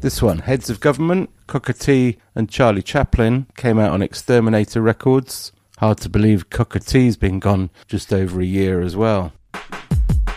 This one, Heads of Government, Cockatee and Charlie Chaplin, came out on Exterminator Records. Hard to believe Cockatee's been gone just over a year as well.